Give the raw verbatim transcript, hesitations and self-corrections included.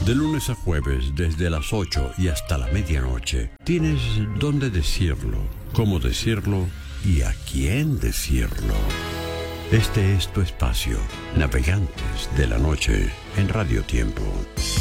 De lunes a jueves, desde las ocho y hasta la medianoche, tienes dónde decirlo, cómo decirlo y a quién decirlo. Este es tu espacio, Navegantes de la Noche, en Radio Tiempo.